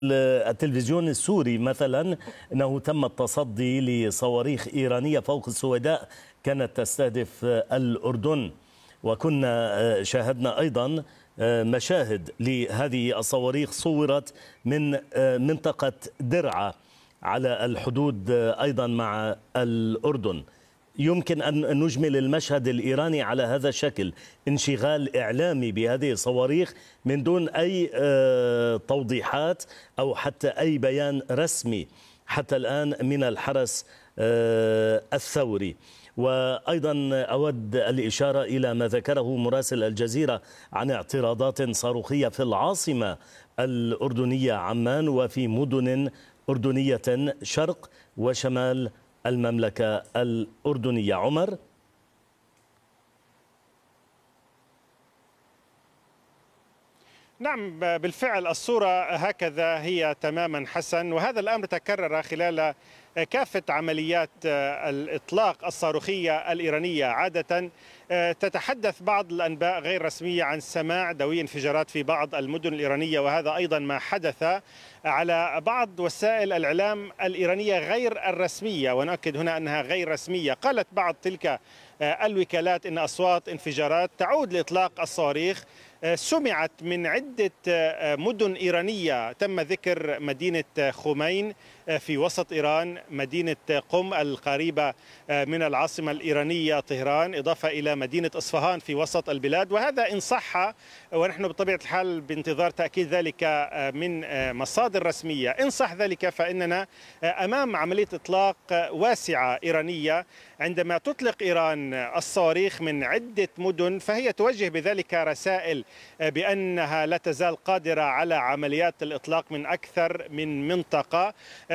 التلفزيون السوري مثلا أنه تم التصدي لصواريخ إيرانية فوق السويداء كانت تستهدف الأردن، وكنا شاهدنا أيضا مشاهد لهذه الصواريخ صورت من منطقة درعا على الحدود أيضا مع الأردن. يمكن أن نجمل المشهد الإيراني على هذا الشكل، انشغال إعلامي بهذه الصواريخ من دون أي توضيحات أو حتى أي بيان رسمي حتى الآن من الحرس الثوري. وأيضا أود الإشارة إلى ما ذكره مراسل الجزيرة عن اعتراضات صاروخية في العاصمة الأردنية عمان وفي مدن أردنية شرق وشمال المملكة الأردنية. عمر. نعم بالفعل الصورة هكذا هي تماما حسن، وهذا الأمر تكرر خلال كافة عمليات الإطلاق الصاروخية الإيرانية. عادة تتحدث بعض الأنباء غير رسمية عن سماع دوي انفجارات في بعض المدن الإيرانية، وهذا أيضا ما حدث على بعض وسائل الإعلام الإيرانية غير الرسمية، ونؤكد هنا أنها غير رسمية. قالت بعض تلك الوكالات إن أصوات انفجارات تعود لإطلاق الصواريخ سمعت من عدة مدن إيرانية، تم ذكر مدينة خومين في وسط إيران، مدينة قم القريبة من العاصمة الإيرانية طهران، إضافة إلى مدينة إصفهان في وسط البلاد. وهذا إن صح، ونحن بطبيعة الحال بانتظار تأكيد ذلك من مصادر رسمية، إن صح ذلك فإننا أمام عملية إطلاق واسعة إيرانية. عندما تطلق إيران الصواريخ من عدة مدن فهي توجه بذلك رسائل بأنها لا تزال قادرة على عمليات الإطلاق من أكثر من منطقة،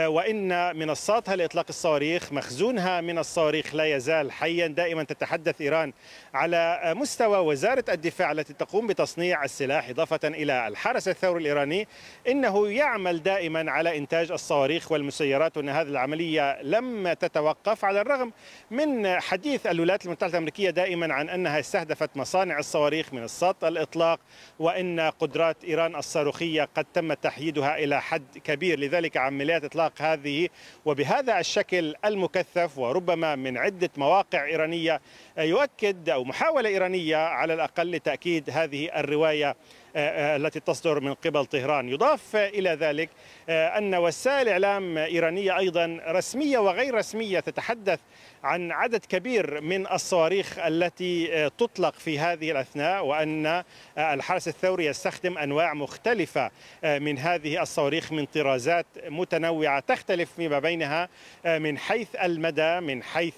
وإن منصاتها لإطلاق الصواريخ، مخزونها من الصواريخ لا يزال حيا. دائما تتحدث إيران على مستوى وزارة الدفاع التي تقوم بتصنيع السلاح، إضافة إلى الحرس الثوري الإيراني، إنه يعمل دائما على إنتاج الصواريخ والمسيرات، وأن هذه العملية لم تتوقف على الرغم من حديث الولايات المتحدة الأمريكية دائما عن أنها استهدفت مصانع الصواريخ منصات الإطلاق، وإن قدرات إيران الصاروخية قد تم تحييدها إلى حد كبير. لذلك عمليات إطلاق هذه وبهذا الشكل المكثف وربما من عدة مواقع إيرانية يؤكد، أو محاولة إيرانية على الأقل لتأكيد هذه الرواية التي تصدر من قبل طهران. يضاف إلى ذلك أن وسائل إعلام إيرانية أيضا رسمية وغير رسمية تتحدث عن عدد كبير من الصواريخ التي تطلق في هذه الأثناء، وأن الحرس الثوري يستخدم أنواع مختلفة من هذه الصواريخ من طرازات متنوعة تختلف فيما بينها من حيث المدى، من حيث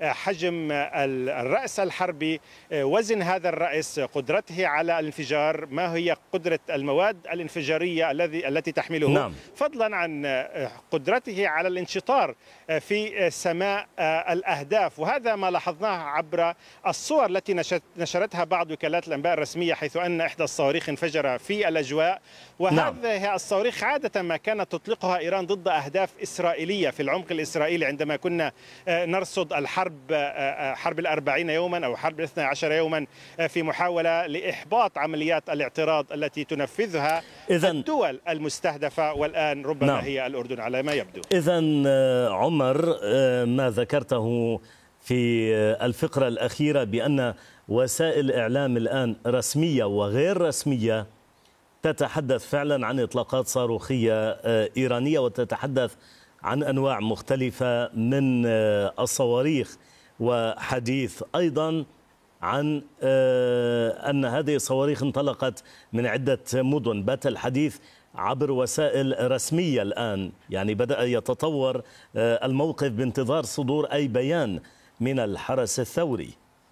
حجم الرأس الحربي، وزن هذا الرأس، قدرته على الانفجار، ما هي قدرة المواد الانفجارية التي تحمله. نعم. فضلا عن قدرته على الانشطار في سماء الأهداف. وهذا ما لاحظناه عبر الصور التي نشرتها بعض وكالات الأنباء الرسمية، حيث أن إحدى الصواريخ انفجر في الأجواء. وهذه الصواريخ عادة ما كانت تطلقها إيران ضد أهداف إسرائيلية في العمق الإسرائيلي. عندما كنا نرصد حرب 40 يوما أو حرب 12 يوما في محاولة لإحباط عمليات الاعتراض التي تنفذها الدول المستهدفة، والآن ربما نعم. هي الأردن على ما يبدو. إذن عمر، ما ذكرته في الفقرة الأخيرة بأن وسائل إعلام الآن رسمية وغير رسمية تتحدث فعلا عن إطلاقات صاروخية إيرانية، وتتحدث عن أنواع مختلفة من الصواريخ، وحديث أيضا عن أن هذه الصواريخ انطلقت من عدة مدن. بات الحديث عبر وسائل رسمية الآن، يعني بدأ يتطور الموقف بانتظار صدور أي بيان من الحرس الثوري.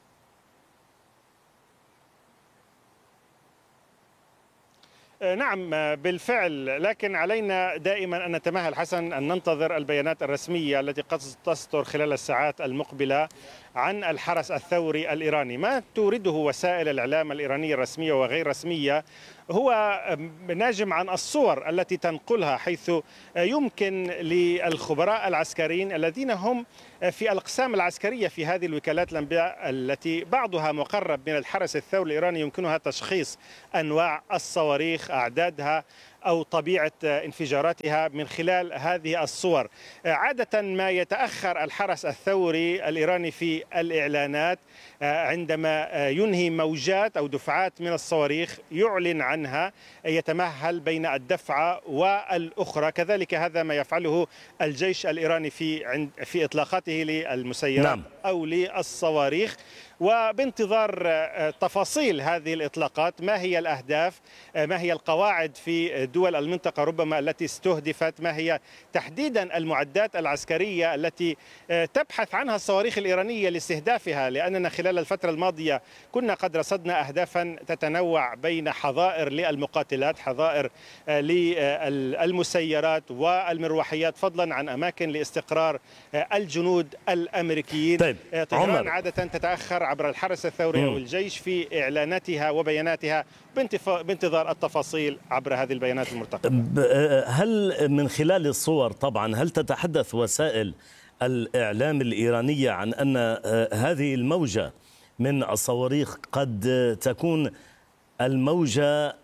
نعم بالفعل، لكن علينا دائما أن نتمهل حسن أن ننتظر البيانات الرسمية التي قد تصدر خلال الساعات المقبلة عن الحرس الثوري الإيراني. ما تورده وسائل الإعلام الإيرانية الرسمية وغير رسمية هو ناجم عن الصور التي تنقلها، حيث يمكن للخبراء العسكريين الذين هم في الأقسام العسكرية في هذه الوكالات الأنباء التي بعضها مقرب من الحرس الثوري الإيراني، يمكنها تشخيص أنواع الصواريخ، أعدادها، أو طبيعة انفجاراتها من خلال هذه الصور. عادة ما يتأخر الحرس الثوري الإيراني في الإعلانات عندما ينهي موجات أو دفعات من الصواريخ يعلن عنها، يتمهل بين الدفعة والأخرى. كذلك هذا ما يفعله الجيش الإيراني في إطلاقاته للمسيرات نعم. أو للصواريخ. وبانتظار تفاصيل هذه الإطلاقات، ما هي الأهداف، ما هي القواعد في دول المنطقة ربما التي استهدفت، ما هي تحديدا المعدات العسكرية التي تبحث عنها الصواريخ الإيرانية لاستهدافها. لأننا خلال الفترة الماضية كنا قد رصدنا أهدافا تتنوع بين حظائر للمقاتلات، حظائر للمسيرات والمروحيات، فضلا عن أماكن لاستقرار الجنود الأمريكيين. طيب طهران عادة تتأخر عبر الحرس الثوري أو الجيش في إعلاناتها وبياناتها بانتظار التفاصيل عبر هذه البيانات المرتقبة. هل من خلال الصور طبعا هل تتحدث وسائل الإعلام الإيرانية عن أن هذه الموجة من الصواريخ قد تكون الموجة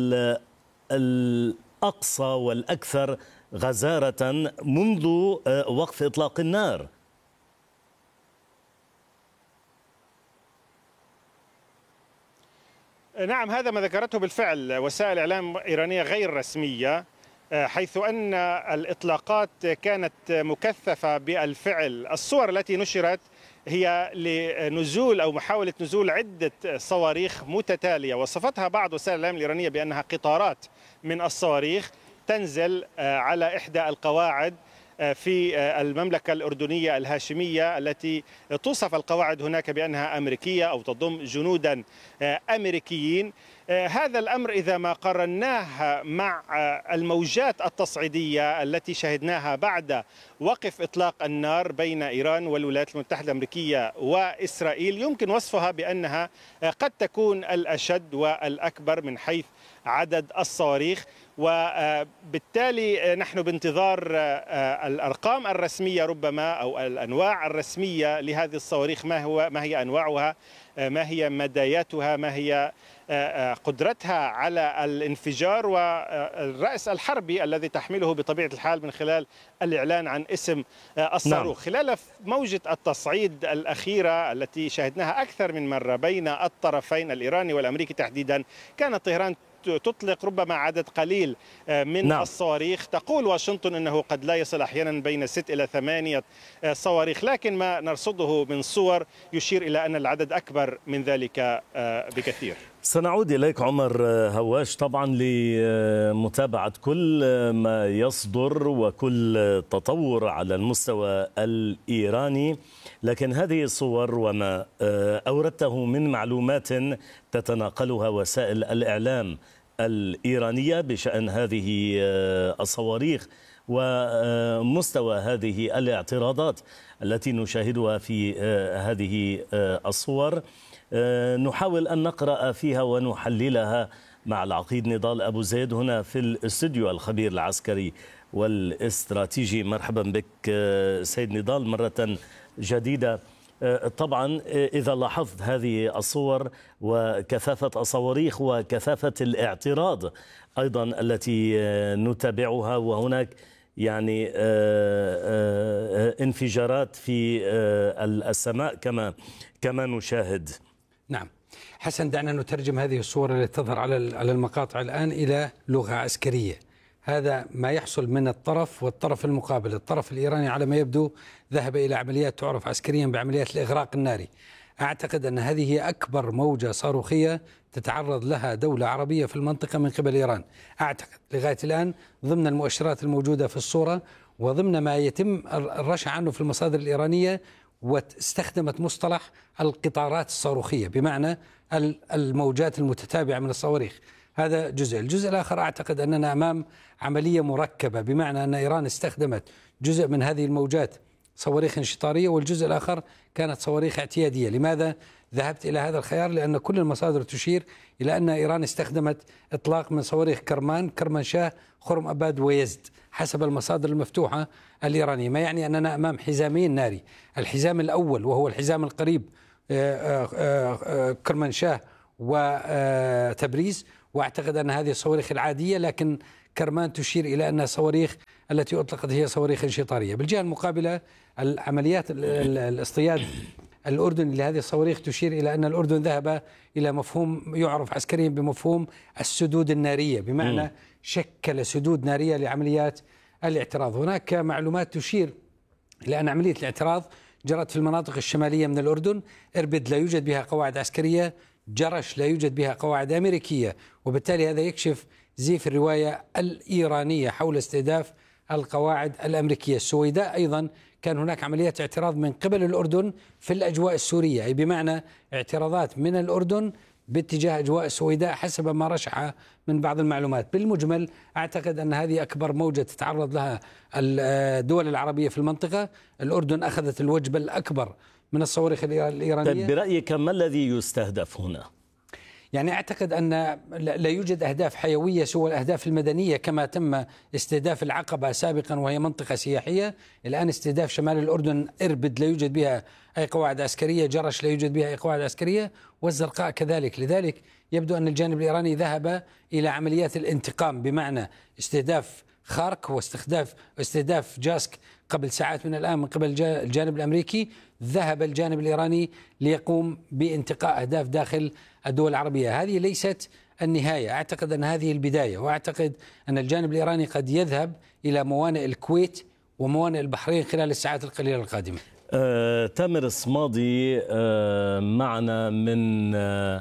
الأقصى والأكثر غزارة منذ وقف إطلاق النار؟ نعم، هذا ما ذكرته بالفعل وسائل إعلام إيرانية غير رسمية، حيث أن الإطلاقات كانت مكثفة بالفعل. الصور التي نشرت هي لنزول أو محاولة نزول عدة صواريخ متتالية، وصفتها بعض وسائل الإعلام الإيرانية بأنها قطارات من الصواريخ تنزل على إحدى القواعد في المملكة الأردنية الهاشمية، التي توصف القواعد هناك بأنها أمريكية أو تضم جنودا أمريكيين. هذا الأمر إذا ما قارناه مع الموجات التصعيدية التي شهدناها بعد وقف إطلاق النار بين إيران والولايات المتحدة الأمريكية وإسرائيل، يمكن وصفها بأنها قد تكون الأشد والأكبر من حيث عدد الصواريخ. وبالتالي نحن بانتظار الأرقام الرسمية ربما أو الأنواع الرسمية لهذه الصواريخ، ما هي أنواعها، ما هي مداياتها، ما هي قدرتها على الانفجار، والرأس الحربي الذي تحمله بطبيعة الحال من خلال الإعلان عن اسم الصاروخ. نعم. خلال موجة التصعيد الأخيرة التي شهدناها أكثر من مرة بين الطرفين الإيراني والأمريكي تحديدا، كانت طهران تطلق ربما عدد قليل من نعم. الصواريخ. تقول واشنطن أنه قد لا يصل أحيانا بين 6 إلى 8 صواريخ، لكن ما نرصده من صور يشير إلى أن العدد أكبر من ذلك بكثير. سنعود إليك عمر هواش طبعا لمتابعة كل ما يصدر وكل تطور على المستوى الإيراني، لكن هذه الصور وما أوردته من معلومات تتناقلها وسائل الإعلام الإيرانية بشأن هذه الصواريخ ومستوى هذه الاعتراضات التي نشاهدها في هذه الصور، نحاول أن نقرأ فيها ونحللها مع العقيد نضال أبو زيد هنا في الاستوديو، الخبير العسكري والاستراتيجي. مرحبا بك سيد نضال مرة جديدة. طبعا إذا لاحظت هذه الصور وكثافة الصواريخ وكثافة الاعتراض أيضا التي نتابعها، وهناك يعني انفجارات في السماء كما نشاهد. نعم حسن، دعنا نترجم هذه الصور التي تظهر على المقاطع الآن إلى لغة عسكرية. هذا ما يحصل من الطرف والطرف المقابل. الطرف الإيراني على ما يبدو ذهب إلى عمليات تعرف عسكريا بعمليات الإغراق الناري. أعتقد أن هذه هي أكبر موجة صاروخية تتعرض لها دولة عربية في المنطقة من قبل إيران، أعتقد لغاية الآن، ضمن المؤشرات الموجودة في الصورة وضمن ما يتم الرشح عنه في المصادر الإيرانية. واستخدمت مصطلح القطارات الصاروخية، بمعنى الموجات المتتابعة من الصواريخ. هذا جزء. الجزء الآخر أعتقد أننا أمام عملية مركبة، بمعنى أن إيران استخدمت جزء من هذه الموجات صواريخ انشطارية، والجزء الآخر كانت صواريخ اعتيادية. لماذا ذهبت إلى هذا الخيار؟ لأن كل المصادر تشير إلى أن إيران استخدمت إطلاق من صواريخ كرمانشاه، خرم أباد ويزد حسب المصادر المفتوحة الإيرانية، ما يعني أننا أمام حزامين ناري. الحزام الأول وهو الحزام القريب كرمانشاه وتبريز، وأعتقد أن هذه الصواريخ العادية، لكن كرمان تشير إلى أن الصواريخ التي أطلقت هي صواريخ انشطارية. بالجهة المقابلة العمليات الاصطياد الأردن لهذه الصواريخ تشير إلى أن الأردن ذهب إلى مفهوم يعرف عسكريا بمفهوم السدود النارية، بمعنى شكل سدود نارية لعمليات الاعتراض. هناك معلومات تشير إلى أن عملية الاعتراض جرت في المناطق الشمالية من الأردن. إربد لا يوجد بها قواعد عسكرية، جرش لا يوجد بها قواعد أمريكية، وبالتالي هذا يكشف زيف الرواية الإيرانية حول استهداف القواعد الأمريكية. السويداء أيضا كان هناك عمليات اعتراض من قبل الأردن في الأجواء السورية، أي بمعنى اعتراضات من الأردن باتجاه أجواء السويداء حسب ما رشح من بعض المعلومات. بالمجمل أعتقد أن هذه أكبر موجة تتعرض لها الدول العربية في المنطقة. الأردن أخذت الوجبة الأكبر من الصواريخ الإيرانية. طيب برأيك ما الذي يستهدف هنا؟ يعني أعتقد أن لا يوجد أهداف حيوية سوى الأهداف المدنية، كما تم استهداف العقبة سابقا وهي منطقة سياحية. الآن استهداف شمال الأردن، إربد لا يوجد بها أي قواعد عسكرية، جرش لا يوجد بها أي قواعد عسكرية، والزرقاء كذلك. لذلك يبدو أن الجانب الإيراني ذهب إلى عمليات الانتقام، بمعنى استهداف خارك واستهداف جاسك قبل ساعات من الآن من قبل الجانب الأمريكي. ذهب الجانب الإيراني ليقوم بانتقاء أهداف داخل الدول العربية. هذه ليست النهاية، أعتقد أن هذه البداية، وأعتقد أن الجانب الإيراني قد يذهب إلى موانئ الكويت وموانئ البحرين خلال الساعات القليلة القادمة. تامر الصمادي معنا من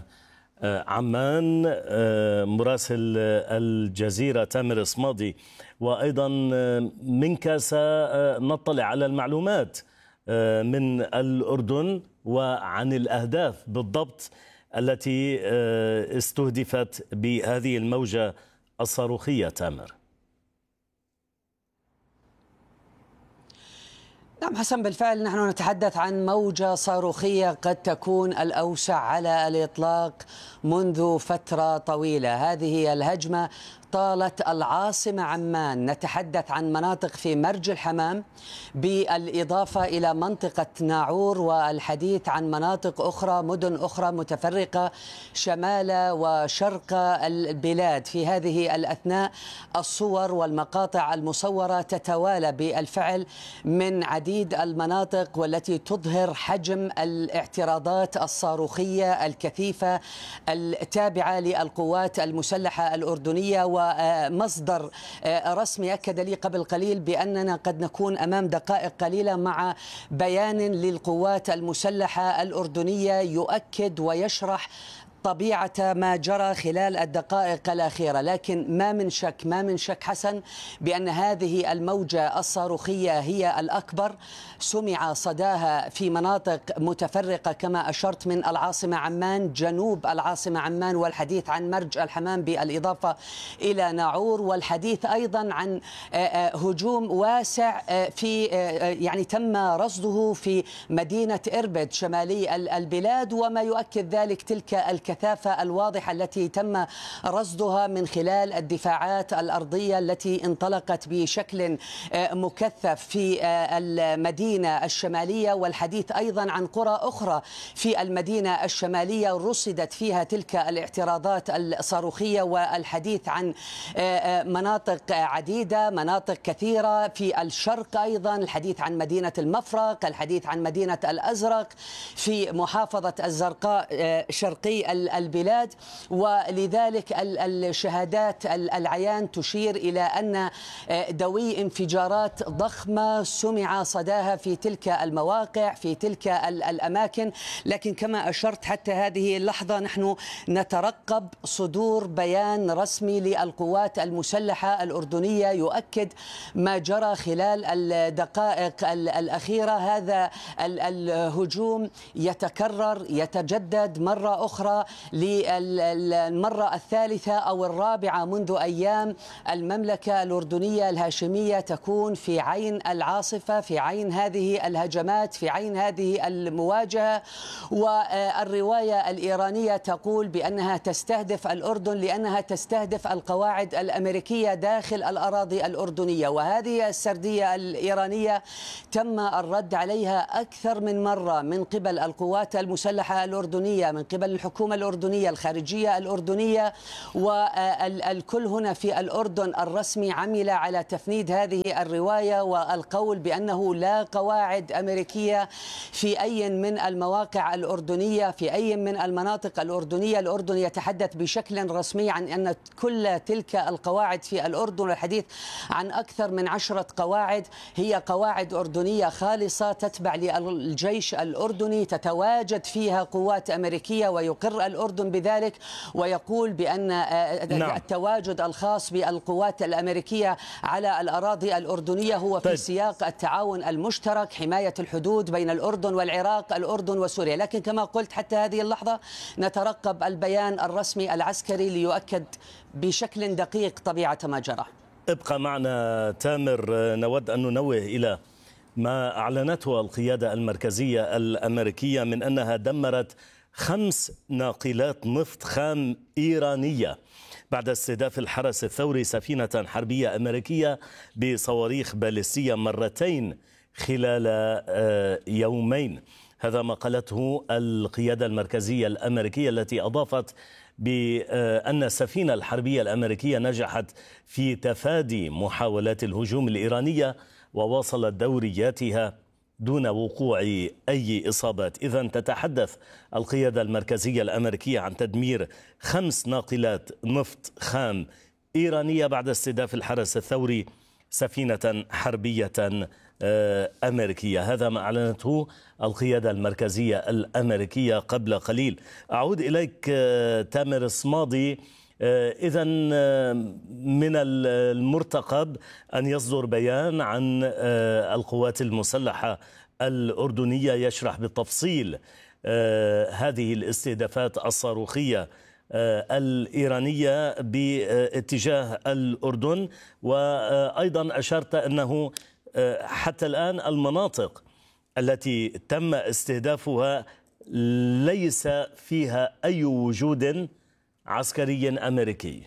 عمان، مراسل الجزيرة. تامر الصمادي، وأيضا منك سنطلع على المعلومات من الأردن وعن الأهداف بالضبط التي استهدفت بهذه الموجة الصاروخية. تامر. نعم حسن، بالفعل نحن نتحدث عن موجة صاروخية قد تكون الأوسع على الإطلاق منذ فترة طويلة. هذه الهجمة طالت العاصمة عمان، نتحدث عن مناطق في مرج الحمام بالإضافة إلى منطقة ناعور، والحديث عن مناطق أخرى، مدن أخرى متفرقة شمال وشرق البلاد. في هذه الأثناء الصور والمقاطع المصورة تتوالى بالفعل من عديد المناطق، والتي تظهر حجم الاعتراضات الصاروخية الكثيفة التابعة للقوات المسلحة الأردنية. ومصدر رسمي أكد لي قبل قليل بأننا قد نكون أمام دقائق قليلة مع بيان للقوات المسلحة الأردنية يؤكد ويشرح طبيعة ما جرى خلال الدقائق الأخيرة. لكن ما من شك حسن بأن هذه الموجة الصاروخية هي الأكبر. سمع صداها في مناطق متفرقة كما أشرت، من العاصمة عمان، جنوب العاصمة عمان، والحديث عن مرج الحمام بالإضافة إلى ناعور، والحديث أيضا عن هجوم واسع في يعني تم رصده في مدينة إربد شمالي البلاد، وما يؤكد ذلك تلك الكثافة الواضحة التي تم رصدها من خلال الدفاعات الأرضية التي انطلقت بشكل مكثف في المدينة الشمالية. والحديث أيضا عن قرى أخرى في المدينة الشمالية رصدت فيها تلك الاعتراضات الصاروخية، والحديث عن مناطق عديدة، مناطق كثيرة في الشرق أيضا، الحديث عن مدينة المفرق، الحديث عن مدينة الأزرق في محافظة الزرقاء شرقي البلاد. ولذلك الشهادات العيان تشير إلى أن دوي انفجارات ضخمة سمع صداها في تلك المواقع، في تلك الأماكن. لكن كما أشرت حتى هذه اللحظة نحن نترقب صدور بيان رسمي للقوات المسلحة الأردنية يؤكد ما جرى خلال الدقائق الأخيرة. هذا الهجوم يتكرر، يتجدد مرة أخرى للمرة الثالثة أو الرابعة منذ أيام. المملكة الأردنية الهاشمية تكون في عين العاصفة، في عين هذه الهجمات، في عين هذه المواجهة. والرواية الإيرانية تقول بأنها تستهدف الأردن لأنها تستهدف القواعد الأمريكية داخل الأراضي الأردنية. وهذه السردية الإيرانية تم الرد عليها أكثر من مرة من قبل القوات المسلحة الأردنية، من قبل الحكومة الأردنية، الخارجية الأردنية، والكل هنا في الأردن الرسمي عمل على تفنيد هذه الرواية والقول بأنه لا قواعد أمريكية في أي من المواقع الأردنية، في أي من المناطق الأردنية. الأردن يتحدث بشكل رسمي عن أن كل تلك القواعد في الأردن، والحديث عن أكثر من 10 قواعد، هي قواعد أردنية خالصة تتبع للجيش الأردني، تتواجد فيها قوات أمريكية، ويقر الأردن بذلك ويقول بأن التواجد الخاص بالقوات الأمريكية على الأراضي الأردنية هو في سياق التعاون المشترك، حماية الحدود بين الأردن والعراق، الأردن وسوريا. لكن كما قلت حتى هذه اللحظة نترقب البيان الرسمي العسكري ليؤكد بشكل دقيق طبيعة ما جرى. ابقى معنا تامر، نود أن ننوه إلى ما أعلنته القيادة المركزية الأمريكية من أنها دمرت 5 ناقلات نفط خام إيرانية بعد استهداف الحرس الثوري سفينة حربية أمريكية بصواريخ باليستية مرتين خلال يومين. هذا ما قالته القيادة المركزية الأمريكية، التي أضافت بأن السفينة الحربية الأمريكية نجحت في تفادي محاولات الهجوم الإيرانية وواصلت دورياتها دون وقوع أي إصابات. إذن تتحدث القيادة المركزية الأمريكية عن تدمير 5 ناقلات نفط خام إيرانية بعد استهداف الحرس الثوري سفينة حربية أمريكية. هذا ما أعلنته القيادة المركزية الأمريكية قبل قليل. أعود إليك تامر الصمادي. إذن من المرتقب أن يصدر بيان عن القوات المسلحة الأردنية يشرح بالتفصيل هذه الاستهدافات الصاروخية الإيرانية باتجاه الأردن، وأيضا أشرت أنه حتى الآن المناطق التي تم استهدافها ليس فيها أي وجود عسكري أمريكي.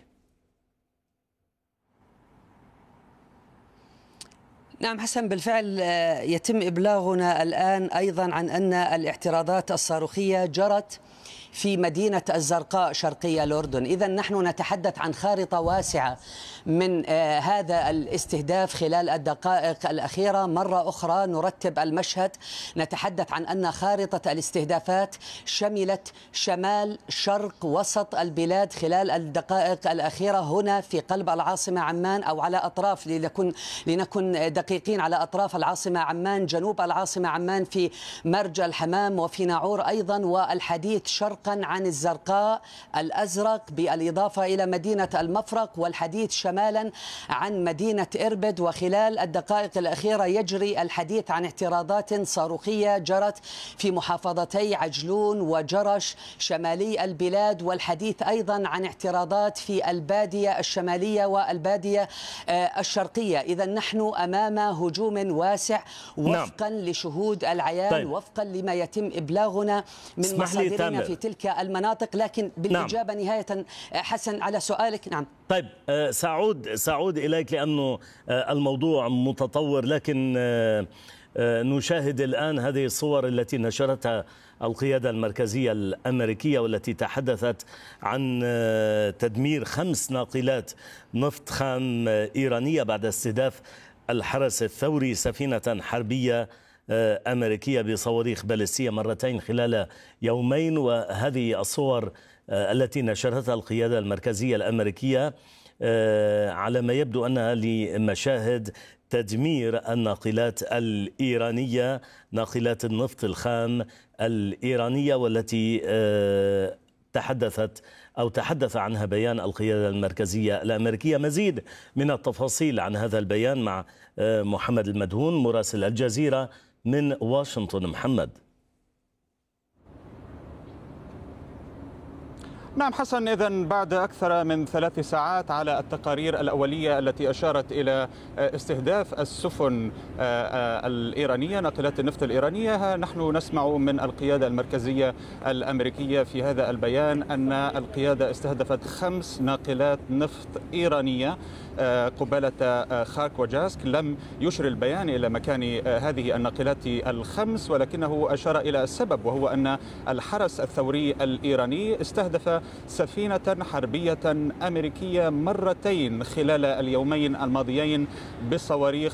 نعم حسن، بالفعل يتم إبلاغنا الآن أيضا عن أن الاعتراضات الصاروخية جرت في مدينة الزرقاء شرقية الأردن. إذن نحن نتحدث عن خارطة واسعة من هذا الاستهداف خلال الدقائق الأخيرة. مرة أخرى نرتب المشهد، نتحدث عن أن خارطة الاستهدافات شملت شمال شرق وسط البلاد خلال الدقائق الأخيرة هنا في قلب العاصمة عمان، أو على أطراف، لنكن دقيقين، على أطراف العاصمة عمان، جنوب العاصمة عمان في مرج الحمام وفي ناعور أيضا، والحديث شرقا عن الزرقاء الأزرق بالإضافة إلى مدينة المفرق، والحديث شمالا عن مدينة إربد. وخلال الدقائق الأخيرة يجري الحديث عن اعتراضات صاروخية جرت في محافظتي عجلون وجرش شمالي البلاد، والحديث أيضا عن اعتراضات في البادية الشمالية والبادية الشرقية. إذا نحن أمام هجوم واسع وفقا لشهود العيان، وفقا لما يتم إبلاغنا من مصادرنا في تلك المناطق. لكن بالإجابة نهاية حسن على سؤالك، نعم. طيب سأعود إليك لأنه الموضوع متطور، لكن نشاهد الآن هذه الصور التي نشرتها القيادة المركزية الأمريكية، والتي تحدثت عن تدمير 5 ناقلات نفط خام إيرانية بعد استهداف الحرس الثوري سفينة حربية أمريكية بصواريخ باليستية مرتين خلال يومين. وهذه الصور التي نشرتها القيادة المركزية الأمريكية على ما يبدو أنها لمشاهد تدمير الناقلات الإيرانية، ناقلات النفط الخام الإيرانية، والتي تحدث عنها بيان القيادة المركزية الأمريكية. مزيد من التفاصيل عن هذا البيان مع محمد المدهون مراسل الجزيرة من واشنطن. محمد. نعم حسن، إذن بعد أكثر من 3 ساعات على التقارير الأولية التي أشارت إلى استهداف السفن الإيرانية، ناقلات النفط الإيرانية، نحن نسمع من القيادة المركزية الأمريكية في هذا البيان أن القيادة استهدفت 5 ناقلات نفط إيرانية قبالة خارك وجاسك. لم يشر البيان إلى مكان هذه الناقلات ال5، ولكنه أشار إلى السبب، وهو أن الحرس الثوري الإيراني استهدف سفينة حربية أمريكية مرتين خلال اليومين الماضيين بصواريخ